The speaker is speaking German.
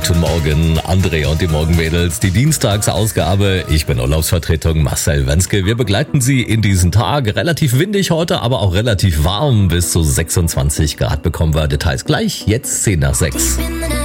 Guten Morgen, Andrea und die Morgenmädels, die Dienstagsausgabe. Ich bin Urlaubsvertretung Marcel Wenzke. Wir begleiten Sie in diesen Tag. Relativ windig heute, aber auch relativ warm. Bis zu 26 Grad bekommen wir. Details gleich, jetzt 10 nach 6.